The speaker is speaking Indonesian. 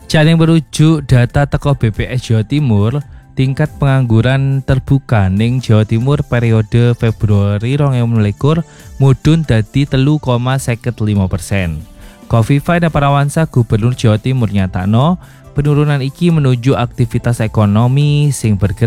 Jane merujuk data teko BPS Jawa Timur, tingkat pengangguran terbuka ning Jawa Timur periode Februari 2021 mudhun dadi 3,55%. Khofifah Indar Parawansa Gubernur Jawa Timur nyatakno penurunan iki menuju aktivitas ekonomi sing bergerak